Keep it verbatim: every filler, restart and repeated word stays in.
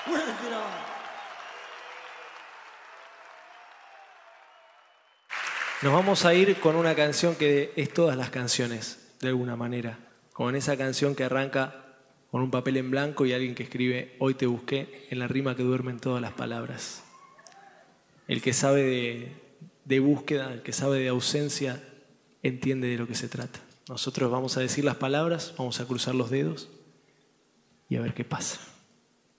Nos vamos a ir con una canción que es todas las canciones, de alguna manera. Con esa canción que arranca con un papel en blanco y alguien que escribe "Hoy te busqué", en la rima que duermen todas las palabras. El que sabe de, de búsqueda, el que sabe de ausencia, entiende de lo que se trata. Nosotros vamos a decir las palabras, vamos a cruzar los dedos y a ver qué pasa.